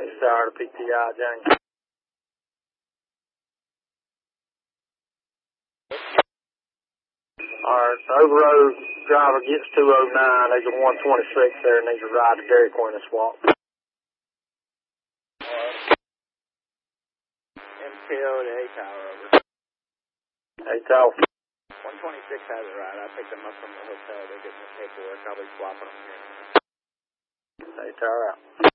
Tower to PTI, James. Alright, the overroad driver gets 209. There's a 126 there, needs to ride to Dairy Queen and swap. MTO to A-Tower, over. A-Tower. 126 has it right. I picked them up from the hotel. They're getting the paperwork. I'll be swapping them here. A-Tower out.